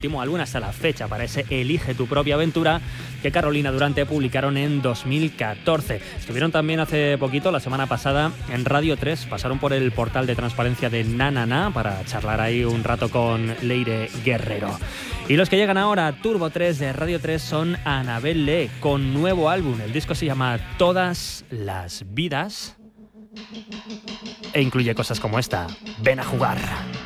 Último álbum hasta la fecha para ese Elige tu propia aventura que Carolina Durante publicaron en 2014. Estuvieron también hace poquito, la semana pasada, en Radio 3, pasaron por el portal de transparencia de Na para charlar ahí un rato con Leire Guerrero. Y los que llegan ahora a Turbo 3 de Radio 3 son Anabel Lee, con nuevo álbum. El disco se llama Todas las vidas e incluye cosas como esta: Ven a jugar.